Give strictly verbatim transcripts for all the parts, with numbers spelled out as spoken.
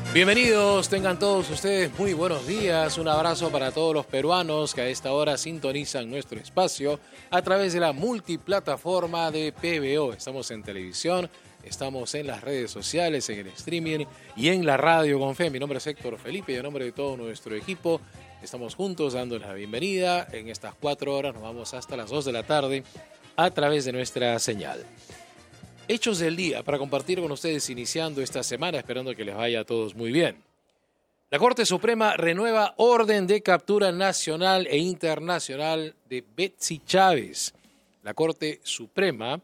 Bienvenidos, tengan todos ustedes muy buenos días. Un abrazo para todos los peruanos que a esta hora sintonizan nuestro espacio a través de la multiplataforma de P B O. Estamos en televisión, estamos en las redes sociales, en el streaming y en la radio con fe. Mi nombre es Héctor Felipe y en nombre de todo nuestro equipo estamos juntos dando la bienvenida. En estas cuatro horas nos vamos hasta las dos de la tarde a través de nuestra señal. Hechos del día para compartir con ustedes iniciando esta semana, esperando que les vaya a todos muy bien. La Corte Suprema renueva orden de captura nacional e internacional de Betsy Chávez. La Corte Suprema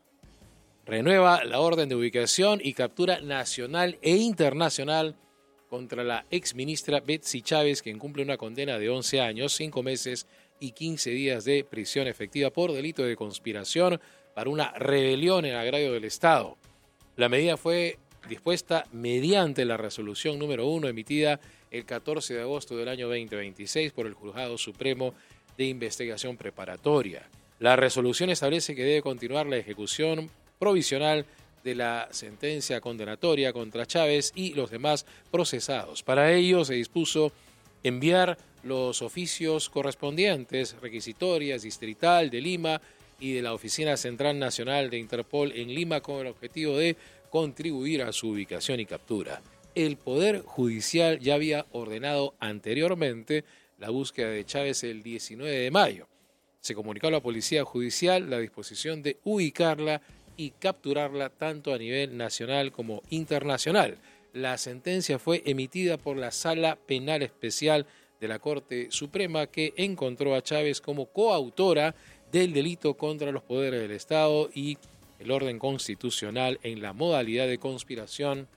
renueva la orden de ubicación y captura nacional e internacional contra la exministra Betsy Chávez, quien cumple una condena de once años, cinco meses y quince días de prisión efectiva por delito de conspiración para una rebelión en agravio del Estado. La medida fue dispuesta mediante la resolución número uno emitida el catorce de agosto del año veinte veintiséis por el Juzgado Supremo de Investigación Preparatoria. La resolución establece que debe continuar la ejecución provisional de la sentencia condenatoria contra Chávez y los demás procesados. Para ello se dispuso enviar los oficios correspondientes, requisitorias, distrital de Lima y de la Oficina Central Nacional de Interpol en Lima con el objetivo de contribuir a su ubicación y captura. El Poder Judicial ya había ordenado anteriormente la búsqueda de Chávez el diecinueve de mayo. Se comunicó a la Policía Judicial la disposición de ubicarla y capturarla tanto a nivel nacional como internacional. La sentencia fue emitida por la Sala Penal Especial de la Corte Suprema, que encontró a Chávez como coautora del delito contra los poderes del Estado y el orden constitucional en la modalidad de conspiración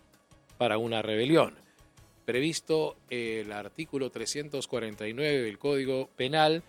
para una rebelión. Previsto el artículo trescientos cuarenta y nueve del Código Penal,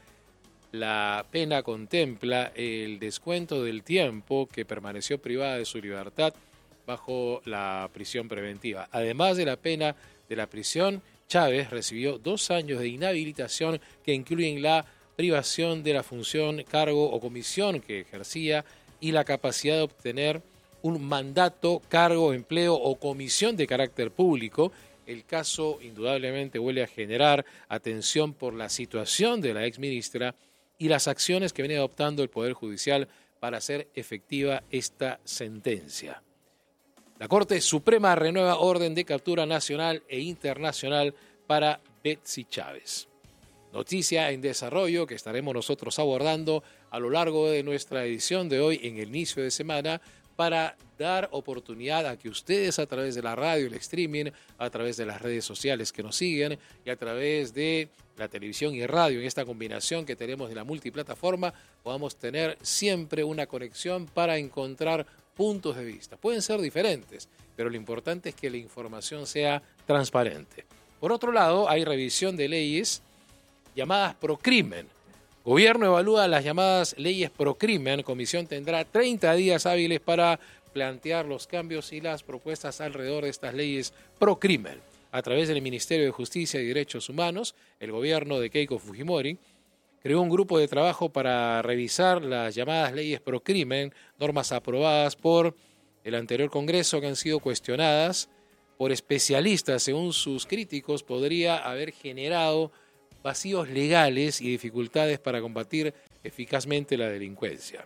la pena contempla el descuento del tiempo que permaneció privada de su libertad bajo la prisión preventiva. Además de la pena de la prisión, Chávez recibió dos años de inhabilitación que incluyen la privación de la función, cargo o comisión que ejercía y la capacidad de obtener un mandato, cargo, empleo o comisión de carácter público. El caso indudablemente vuelve a generar atención por la situación de la exministra y las acciones que viene adoptando el Poder Judicial para hacer efectiva esta sentencia. La Corte Suprema renueva orden de captura nacional e internacional para Betsy Chávez. Noticia en desarrollo que estaremos nosotros abordando a lo largo de nuestra edición de hoy en el inicio de semana para dar oportunidad a que ustedes a través de la radio, el streaming, a través de las redes sociales que nos siguen y a través de la televisión y radio en esta combinación que tenemos de la multiplataforma podamos tener siempre una conexión para encontrar puntos de vista. Pueden ser diferentes, pero lo importante es que la información sea transparente. Por otro lado, hay revisión de leyes llamadas procrimen. Gobierno evalúa las llamadas leyes procrimen. Comisión tendrá treinta días hábiles para plantear los cambios y las propuestas alrededor de estas leyes procrimen. A través del Ministerio de Justicia y Derechos Humanos, el gobierno de Keiko Fujimori creó un grupo de trabajo para revisar las llamadas leyes procrimen, normas aprobadas por el anterior Congreso que han sido cuestionadas por especialistas. Según sus críticos, podría haber generado vacíos legales y dificultades para combatir eficazmente la delincuencia.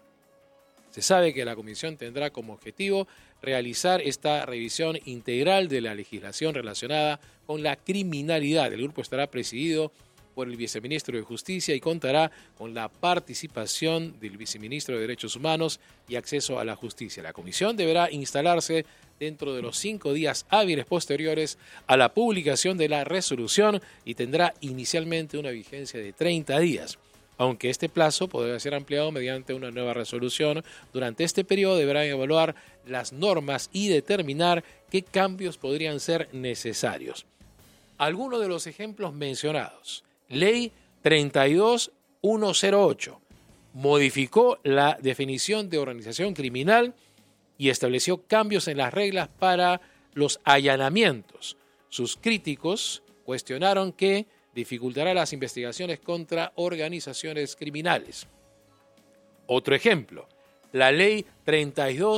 Se sabe que la comisión tendrá como objetivo realizar esta revisión integral de la legislación relacionada con la criminalidad. El grupo estará presidido por el viceministro de Justicia y contará con la participación del viceministro de Derechos Humanos y Acceso a la Justicia. La comisión deberá instalarse dentro de los cinco días hábiles posteriores a la publicación de la resolución y tendrá inicialmente una vigencia de treinta días. Aunque este plazo podrá ser ampliado mediante una nueva resolución, durante este periodo deberán evaluar las normas y determinar qué cambios podrían ser necesarios. Algunos de los ejemplos mencionados. Ley treinta y dos mil ciento ocho modificó la definición de organización criminal y estableció cambios en las reglas para los allanamientos. Sus críticos cuestionaron que dificultará las investigaciones contra organizaciones criminales. Otro ejemplo, la Ley treinta y dos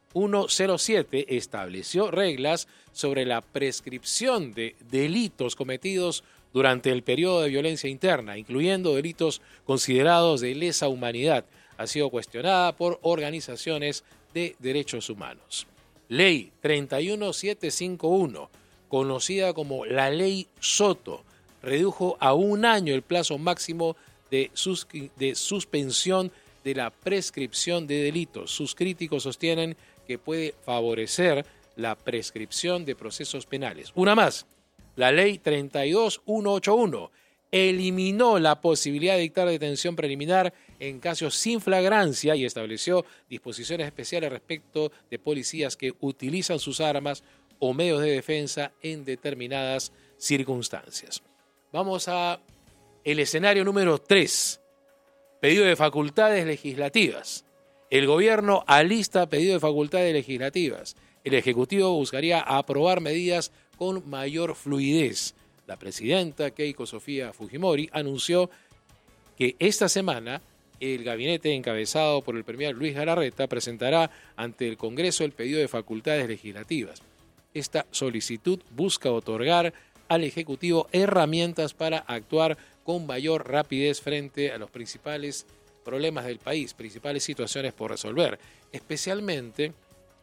ciento siete estableció reglas sobre la prescripción de delitos cometidos durante el periodo de violencia interna, incluyendo delitos considerados de lesa humanidad. Ha sido cuestionada por organizaciones de derechos humanos. Ley treinta y uno mil setecientos cincuenta y uno, conocida como la Ley Soto, redujo a un año el plazo máximo de, sus, de suspensión de la prescripción de delitos. Sus críticos sostienen que puede favorecer la prescripción de procesos penales. Una más, la Ley treinta y dos mil ciento ochenta y uno eliminó la posibilidad de dictar detención preliminar en casos sin flagrancia y estableció disposiciones especiales respecto de policías que utilizan sus armas o medios de defensa en determinadas circunstancias. Vamos a el escenario número tres, pedido de facultades legislativas. El gobierno alista pedido de facultades legislativas. El Ejecutivo buscaría aprobar medidas con mayor fluidez. La presidenta Keiko Sofía Fujimori anunció que esta semana el gabinete encabezado por el premier Luis Galarreta presentará ante el Congreso el pedido de facultades legislativas. Esta solicitud busca otorgar al Ejecutivo herramientas para actuar con mayor rapidez frente a los principales problemas del país, principales situaciones por resolver, especialmente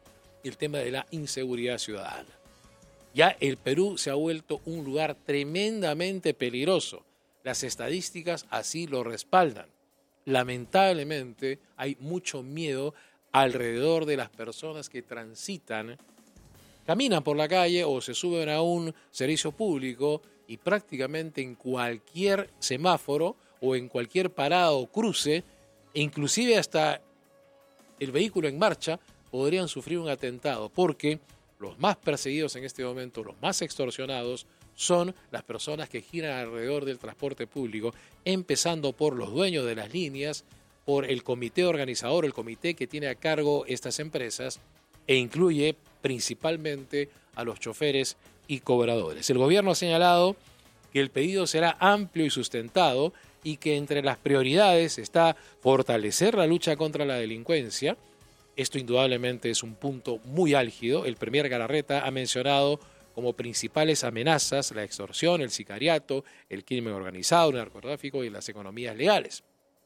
el tema de la inseguridad ciudadana. Ya el Perú se ha vuelto un lugar tremendamente peligroso. Las estadísticas así lo respaldan. Lamentablemente hay mucho miedo alrededor de las personas que transitan, caminan por la calle o se suben a un servicio público y prácticamente en cualquier semáforo o en cualquier parada o cruce, e inclusive hasta el vehículo en marcha, podrían sufrir un atentado, porque los más perseguidos en este momento, los más extorsionados, son las personas que giran alrededor del transporte público, empezando por los dueños de las líneas, por el comité organizador, el comité que tiene a cargo estas empresas, e incluye principalmente a los choferes y cobradores. El gobierno ha señalado que el pedido será amplio y sustentado y que entre las prioridades está fortalecer la lucha contra la delincuencia. Esto indudablemente es un punto muy álgido. El premier Galarreta ha mencionado como principales amenazas la extorsión, el sicariato, el crimen organizado, el narcotráfico y las economías legales.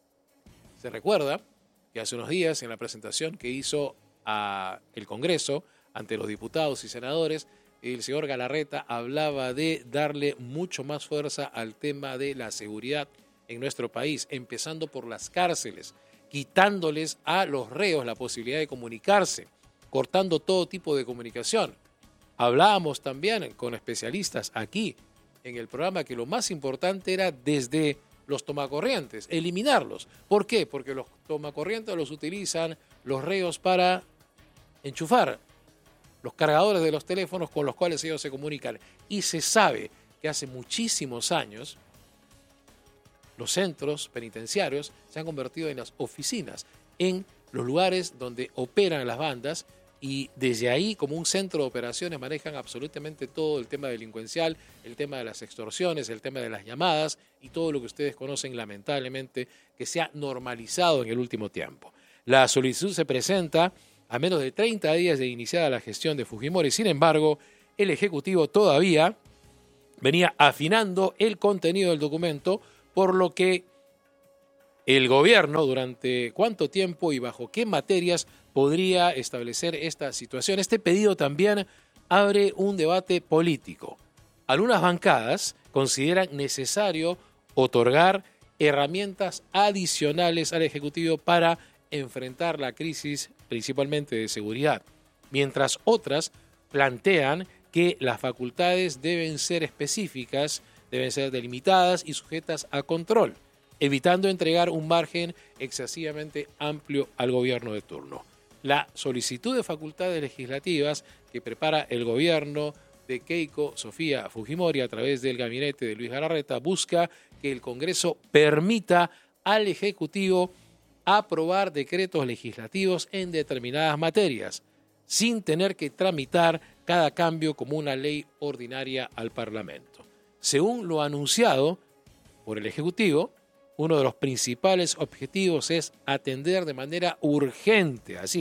Se recuerda que hace unos días en la presentación que hizo a el Congreso ante los diputados y senadores, el señor Galarreta hablaba de darle mucho más fuerza al tema de la seguridad en nuestro país, empezando por las cárceles, quitándoles a los reos la posibilidad de comunicarse, cortando todo tipo de comunicación. Hablábamos también con especialistas aquí en el programa que lo más importante era desde los tomacorrientes, eliminarlos. ¿Por qué? Porque los tomacorrientes los utilizan los reos para enchufar los cargadores de los teléfonos con los cuales ellos se comunican. Y se sabe que hace muchísimos años los centros penitenciarios se han convertido en las oficinas, en los lugares donde operan las bandas, y desde ahí, como un centro de operaciones, manejan absolutamente todo el tema delincuencial, el tema de las extorsiones, el tema de las llamadas y todo lo que ustedes conocen, lamentablemente, que se ha normalizado en el último tiempo. La solicitud se presenta a menos de treinta días de iniciada la gestión de Fujimori. Sin embargo, el Ejecutivo todavía venía afinando el contenido del documento, por lo que el gobierno, durante cuánto tiempo y bajo qué materias podría establecer esta situación. Este pedido también abre un debate político. Algunas bancadas consideran necesario otorgar herramientas adicionales al Ejecutivo para enfrentar la crisis, principalmente de seguridad, mientras otras plantean que las facultades deben ser específicas, deben ser delimitadas y sujetas a control, evitando entregar un margen excesivamente amplio al gobierno de turno. La solicitud de facultades legislativas que prepara el gobierno de Keiko Sofía Fujimori a través del gabinete de Luis Galarreta busca que el Congreso permita al Ejecutivo aprobar decretos legislativos en determinadas materias, sin tener que tramitar cada cambio como una ley ordinaria al Parlamento. Según lo anunciado por el Ejecutivo, uno de los principales objetivos es atender de manera urgente, así,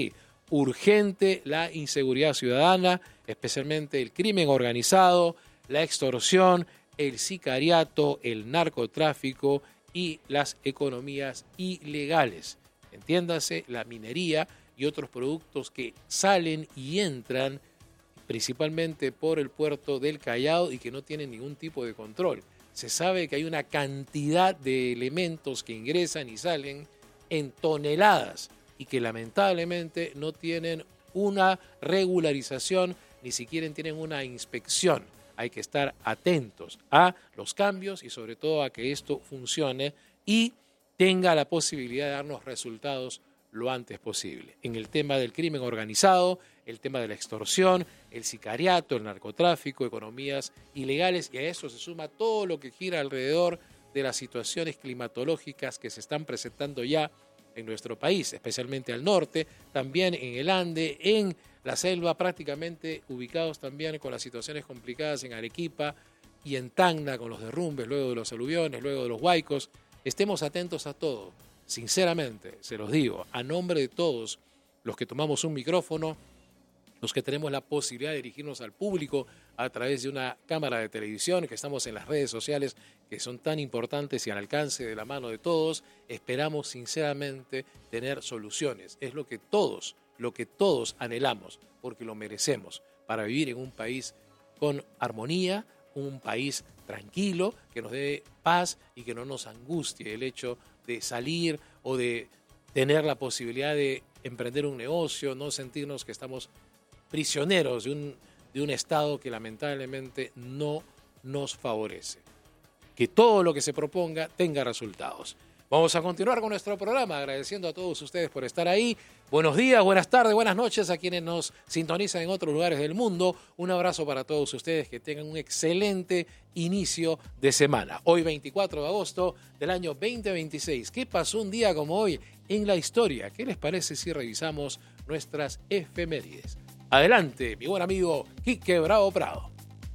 urgente la inseguridad ciudadana, especialmente el crimen organizado, la extorsión, el sicariato, el narcotráfico y las economías ilegales. Entiéndase, la minería y otros productos que salen y entran principalmente por el puerto del Callao y que no tienen ningún tipo de control. Se sabe que hay una cantidad de elementos que ingresan y salen en toneladas y que lamentablemente no tienen una regularización, ni siquiera tienen una inspección. Hay que estar atentos a los cambios y sobre todo a que esto funcione y tenga la posibilidad de darnos resultados lo antes posible. En el tema del crimen organizado, el tema de la extorsión, el sicariato, el narcotráfico, economías ilegales, y a eso se suma todo lo que gira alrededor de las situaciones climatológicas que se están presentando ya en nuestro país, especialmente al norte, también en el Ande, en la selva, prácticamente ubicados también con las situaciones complicadas en Arequipa y en Tacna con los derrumbes, luego de los aluviones, luego de los huaicos. Estemos atentos a todo. Sinceramente, se los digo, a nombre de todos los que tomamos un micrófono, los que tenemos la posibilidad de dirigirnos al público a través de una cámara de televisión, que estamos en las redes sociales, que son tan importantes y al alcance de la mano de todos, esperamos sinceramente tener soluciones. Es lo que todos, lo que todos anhelamos, porque lo merecemos, para vivir en un país con armonía, un país tranquilo, que nos dé paz y que no nos angustie el hecho de salir o de tener la posibilidad de emprender un negocio, no sentirnos que estamos prisioneros de un, de un Estado que lamentablemente no nos favorece. Que todo lo que se proponga tenga resultados. Vamos a continuar con nuestro programa, agradeciendo a todos ustedes por estar ahí. Buenos días, buenas tardes, buenas noches a quienes nos sintonizan en otros lugares del mundo. Un abrazo para todos ustedes, que tengan un excelente inicio de semana. Hoy veinticuatro de agosto del año veinte veintiséis. ¿Qué pasó un día como hoy en la historia? ¿Qué les parece si revisamos nuestras efemérides? Adelante, mi buen amigo Quique Bravo Prado.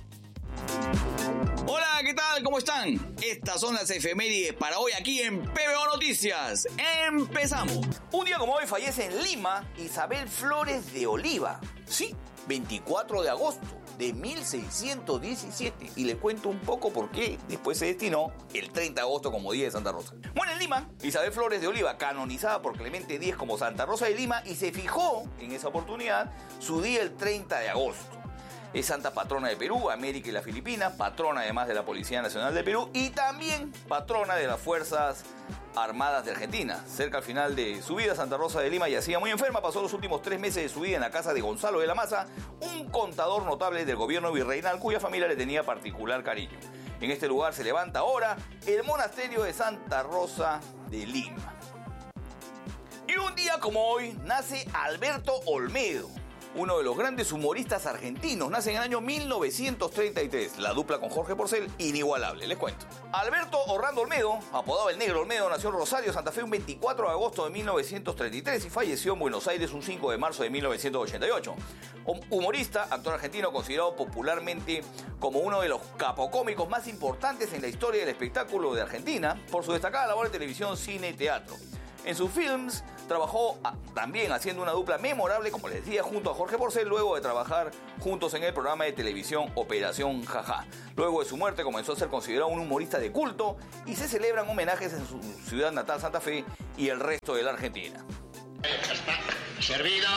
Hola, ¿qué tal? ¿Cómo están? Estas son las efemérides para hoy aquí en P B O Noticias. ¡Empezamos! Un día como hoy fallece en Lima Isabel Flores de Oliva. Sí, veinticuatro de agosto de mil seiscientos diecisiete. Y les cuento un poco por qué después se destinó el treinta de agosto como Día de Santa Rosa. Bueno, en Lima, Isabel Flores de Oliva, canonizada por Clemente diez como Santa Rosa de Lima, y se fijó en esa oportunidad su día el treinta de agosto. Es santa patrona de Perú, América y las Filipinas, patrona además de la Policía Nacional de Perú y también patrona de las Fuerzas Armadas de Argentina. Cerca al final de su vida, Santa Rosa de Lima yacía muy enferma, pasó los últimos tres meses de su vida en la casa de Gonzalo de la Maza, un contador notable del gobierno virreinal cuya familia le tenía particular cariño. En este lugar se levanta ahora el monasterio de Santa Rosa de Lima. Y un día como hoy nace Alberto Olmedo, uno de los grandes humoristas argentinos. Nace en el año mil novecientos treinta y tres. La dupla con Jorge Porcel, inigualable, les cuento. Alberto Orlando Olmedo, apodado el Negro Olmedo, nació en Rosario, Santa Fe, un veinticuatro de agosto de mil novecientos treinta y tres y falleció en Buenos Aires un cinco de marzo de mil novecientos ochenta y ocho. Humorista, actor argentino, considerado popularmente como uno de los capocómicos más importantes en la historia del espectáculo de Argentina, por su destacada labor en televisión, cine y teatro. En sus films trabajó también haciendo una dupla memorable, como les decía, junto a Jorge Porcel, luego de trabajar juntos en el programa de televisión Operación Jajá. Luego de su muerte comenzó a ser considerado un humorista de culto y se celebran homenajes en su ciudad natal, Santa Fe, y el resto de la Argentina. Está servido.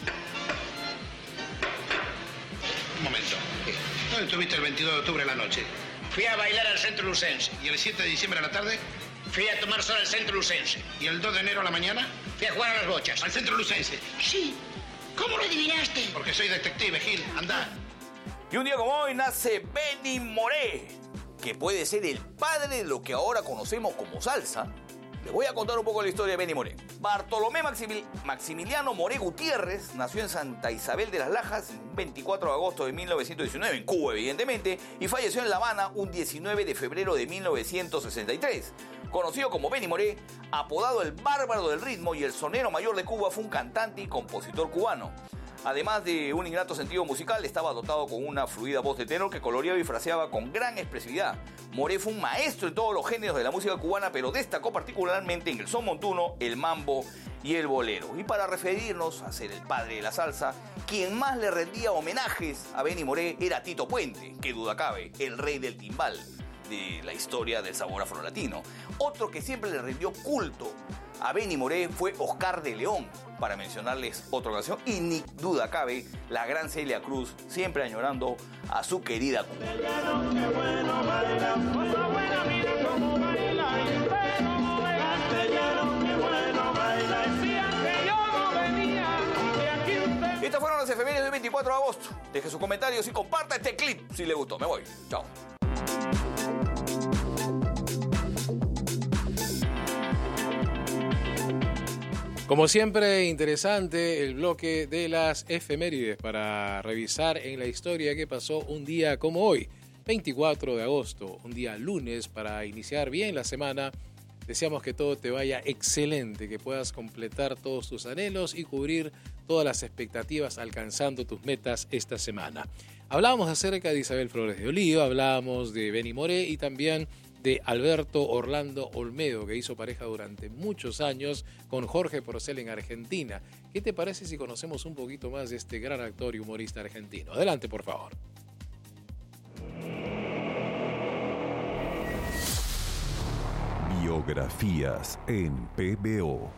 Un momento. ¿Dónde estuviste el veintidós de octubre en la noche? Fui a bailar al Centro Lucense. ¿Y el siete de diciembre a la tarde? Fui a tomar sol al Centro Lucense. ¿Y el dos de enero a la mañana? Fui a jugar a las bochas. Al Centro Lucense. Sí. ¿Cómo lo adivinaste? Porque soy detective, Gil. Anda. Y un día como hoy nace Benny Moré, que puede ser el padre de lo que ahora conocemos como salsa. Les voy a contar un poco la historia de Benny Moré. Bartolomé Maximil- Maximiliano Moré Gutiérrez nació en Santa Isabel de las Lajas el veinticuatro de agosto de mil novecientos diecinueve, en Cuba evidentemente, y falleció en La Habana un diecinueve de febrero de mil novecientos sesenta y tres. Conocido como Benny Moré, apodado el Bárbaro del Ritmo y el Sonero Mayor de Cuba, fue un cantante y compositor cubano. Además de un innato sentido musical, estaba dotado con una fluida voz de tenor que coloreaba y fraseaba con gran expresividad. Moré fue un maestro en todos los géneros de la música cubana, pero destacó particularmente en el son montuno, el mambo y el bolero. Y para referirnos a ser el padre de la salsa, quien más le rendía homenajes a Benny Moré era Tito Puente, que duda cabe, el rey del timbal de la historia del sabor afrolatino. Otro que siempre le rindió culto a Benny Moré fue Oscar de León, para mencionarles otra canción, y ni duda cabe, la gran Celia Cruz, siempre añorando a su querida Cuba. Estas fueron las efemérides del veinticuatro de agosto. Deje sus comentarios y comparta este clip si le gustó. Me voy. Chao. Como siempre, interesante el bloque de las efemérides para revisar en la historia qué pasó un día como hoy, veinticuatro de agosto, un día lunes para iniciar bien la semana. Deseamos que todo te vaya excelente, que puedas completar todos tus anhelos y cubrir todas las expectativas alcanzando tus metas esta semana. Hablábamos acerca de Isabel Flores de Oliva, hablábamos de Benny Moré y también de Alberto Orlando Olmedo, que hizo pareja durante muchos años con Jorge Porcel en Argentina. ¿Qué te parece si conocemos un poquito más de este gran actor y humorista argentino? Adelante, por favor. Biografías en P B O.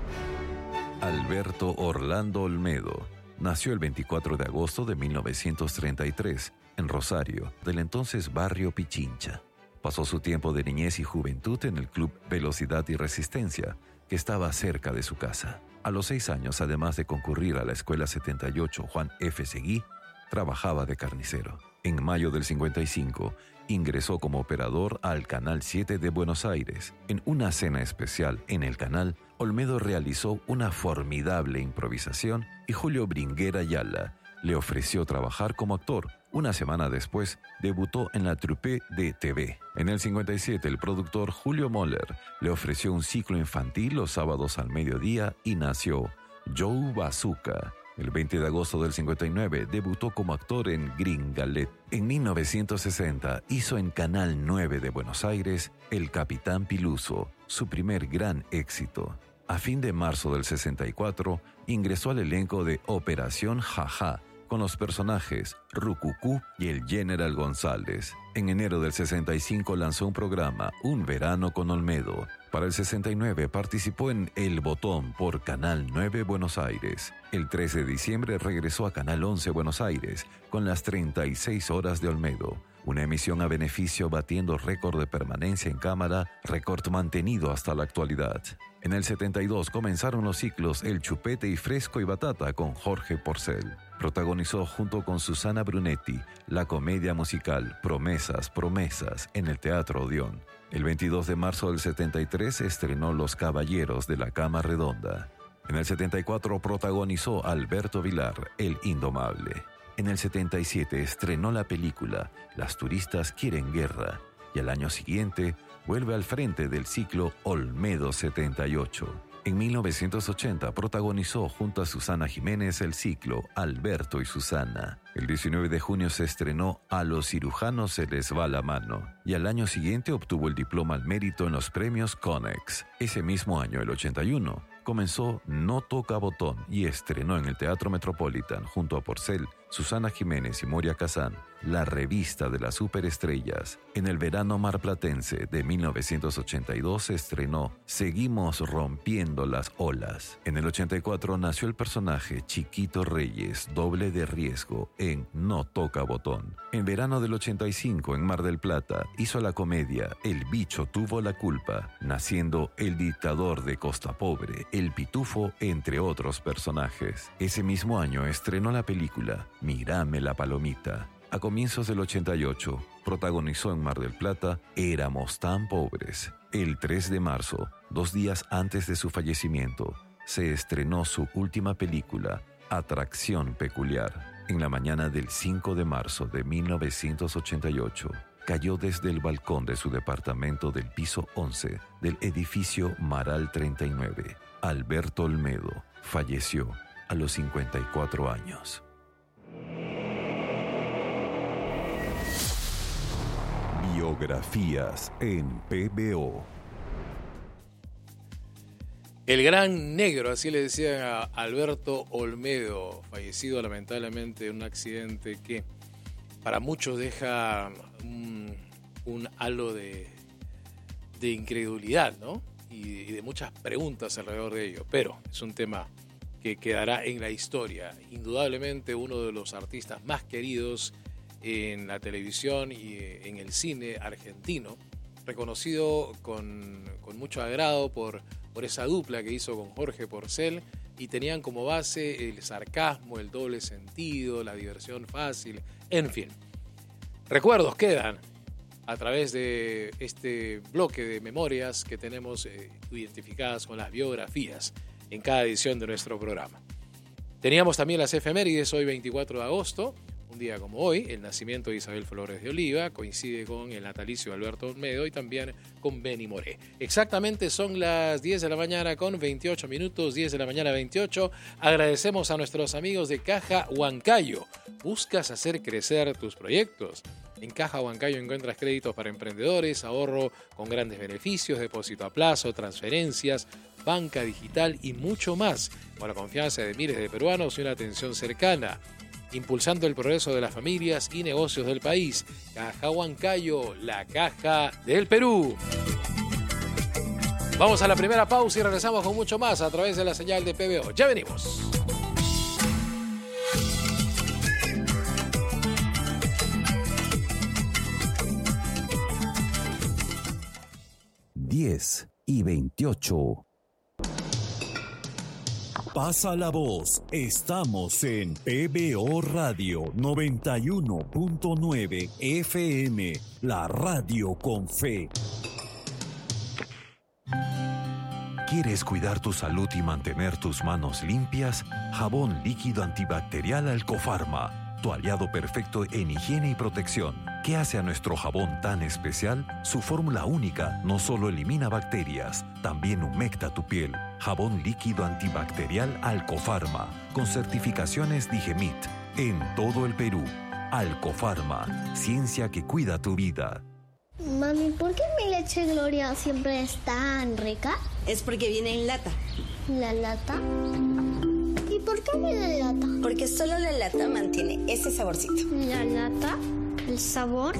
Alberto Orlando Olmedo nació el veinticuatro de agosto de mil novecientos treinta y tres en Rosario, del entonces barrio Pichincha. Pasó su tiempo de niñez y juventud en el club Velocidad y Resistencia, que estaba cerca de su casa. A los seis años, además de concurrir a la Escuela setenta y ocho Juan F. Seguí, trabajaba de carnicero. En mayo del cincuenta y cinco, ingresó como operador al Canal siete de Buenos Aires. En una cena especial en el canal, Olmedo realizó una formidable improvisación y Julio Bringuera Ayala le ofreció trabajar como actor. Una semana después, debutó en la troupe de T V. En el cincuenta y siete, el productor Julio Moller le ofreció un ciclo infantil los sábados al mediodía y nació Joe Bazooka. El veinte de agosto del cincuenta y nueve, debutó como actor en Gringalet. En mil novecientos sesenta, hizo en Canal nueve de Buenos Aires El Capitán Piluso, su primer gran éxito. A fin de marzo del sesenta y cuatro, ingresó al elenco de Operación Jaja, con los personajes Rucucú y el General González. En enero del sesenta y cinco lanzó un programa, Un Verano con Olmedo. Para el sesenta y nueve participó en El Botón por Canal nueve Buenos Aires. El tres de diciembre regresó a Canal once Buenos Aires con las treinta y seis horas de Olmedo, una emisión a beneficio batiendo récord de permanencia en cámara, récord mantenido hasta la actualidad. En el setenta y dos comenzaron los ciclos El Chupete y Fresco y Batata con Jorge Porcel. Protagonizó junto con Susana Brunetti la comedia musical Promesas, Promesas en el Teatro Odeón. El veintidós de marzo del setenta y tres estrenó Los Caballeros de la Cama Redonda. En el setenta y cuatro protagonizó Alberto Vilar, El Indomable. En el setenta y siete estrenó la película Las turistas quieren guerra y al año siguiente vuelve al frente del ciclo Olmedo setenta y ocho. En mil novecientos ochenta protagonizó junto a Susana Jiménez el ciclo Alberto y Susana. El diecinueve de junio se estrenó A los cirujanos se les va la mano y al año siguiente obtuvo el diploma al mérito en los premios Conex. Ese mismo año, el ochenta y uno, comenzó No Toca Botón y estrenó en el Teatro Metropolitan junto a Porcel, Susana Jiménez y Moria Kazán, La Revista de las Superestrellas. En el verano marplatense de mil novecientos ochenta y dos se estrenó Seguimos rompiendo las olas. En el ochenta y cuatro nació el personaje Chiquito Reyes, doble de riesgo, en No Toca Botón. En verano del ochenta y cinco, en Mar del Plata, hizo la comedia El Bicho tuvo la culpa, naciendo El Dictador de Costa Pobre, El Pitufo, entre otros personajes. Ese mismo año estrenó la película Mírame la palomita. A comienzos del ochenta y ocho, protagonizó en Mar del Plata Éramos tan pobres. El tres de marzo, dos días antes de su fallecimiento, se estrenó su última película, Atracción Peculiar. En la mañana del cinco de marzo de mil novecientos ochenta y ocho, cayó desde el balcón de su departamento del piso once del edificio Maral treinta y nueve. Alberto Olmedo falleció a los cincuenta y cuatro años. Biografías en P B O. El gran negro, así le decían a Alberto Olmedo, fallecido lamentablemente en un accidente que para muchos deja un, un halo de, de incredulidad, ¿no? Y, y de muchas preguntas alrededor de ello, pero es un tema que quedará en la historia. Indudablemente uno de los artistas más queridos en la televisión y en el cine argentino, reconocido con, con mucho agrado por, por esa dupla que hizo con Jorge Porcel, y tenían como base el sarcasmo, el doble sentido, la diversión fácil, en fin. Recuerdos quedan a través de este bloque de memorias que tenemos eh, identificadas con las biografías en cada edición de nuestro programa. Teníamos también las efemérides, hoy veinticuatro de agosto, un día como hoy, el nacimiento de Isabel Flores de Oliva, coincide con el natalicio de Alberto Olmedo y también con Benny Moré. Exactamente son las diez de la mañana con veintiocho minutos, diez de la mañana veintiocho. Agradecemos a nuestros amigos de Caja Huancayo. ¿Buscas hacer crecer tus proyectos? En Caja Huancayo encuentras créditos para emprendedores, ahorro con grandes beneficios, depósito a plazo, transferencias, banca digital y mucho más, con la confianza de miles de peruanos y una atención cercana, impulsando el progreso de las familias y negocios del país. Caja Huancayo, la caja del Perú. Vamos a la primera pausa y regresamos con mucho más a través de la señal de P B O. Ya venimos. diez y veintiocho. Pasa la voz, estamos en P B O Radio noventa y uno punto nueve F M, la radio con fe. ¿Quieres cuidar tu salud y mantener tus manos limpias? Jabón líquido antibacterial Alcofarma, tu aliado perfecto en higiene y protección. ¿Qué hace a nuestro jabón tan especial? Su fórmula única no solo elimina bacterias, también humecta tu piel. Jabón líquido antibacterial Alcofarma, con certificaciones Digemit, en todo el Perú. Alcofarma, ciencia que cuida tu vida. Mami, ¿por qué mi leche Gloria siempre es tan rica? Es porque viene en lata. ¿La lata? ¿Y por qué viene en lata? Porque solo la lata mantiene ese saborcito. ¿La lata? ¿El sabor?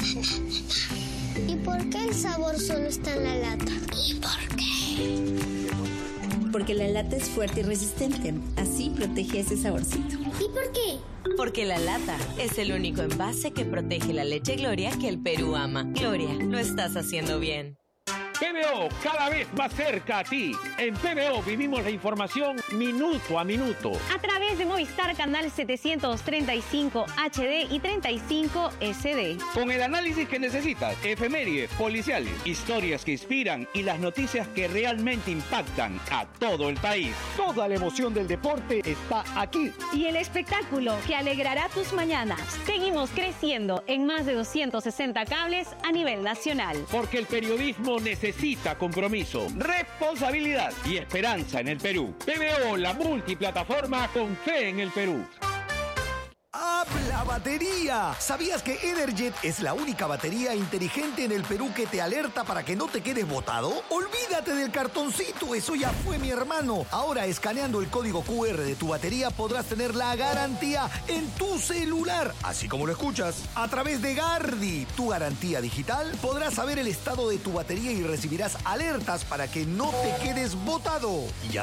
¿Y por qué el sabor solo está en la lata? ¿Y por qué? Porque la lata es fuerte y resistente. Así protege ese saborcito. ¿Y por qué? Porque la lata es el único envase que protege la leche Gloria que el Perú ama. Gloria, lo estás haciendo bien. P B O, cada vez más cerca a ti. En P B O vivimos la información minuto a minuto. A través de Movistar Canal setecientos treinta y cinco H D y treinta y cinco S D. Con el análisis que necesitas, efemérides, policiales, historias que inspiran y las noticias que realmente impactan a todo el país. Toda la emoción del deporte está aquí. Y el espectáculo que alegrará tus mañanas. Seguimos creciendo en más de doscientos sesenta cables a nivel nacional. Porque el periodismo necesita Necesita compromiso, responsabilidad y esperanza en el Perú. P B O, la multiplataforma con fe en el Perú. ¡Habla batería! ¿Sabías que Energet es la única batería inteligente en el Perú que te alerta para que no te quedes botado? ¡Olvídate del cartoncito! ¡Eso ya fue, mi hermano! Ahora, escaneando el código Q R de tu batería, podrás tener la garantía en tu celular. Así como lo escuchas. A través de Gardi, tu garantía digital, podrás saber el estado de tu batería y recibirás alertas para que no te quedes botado. Y ya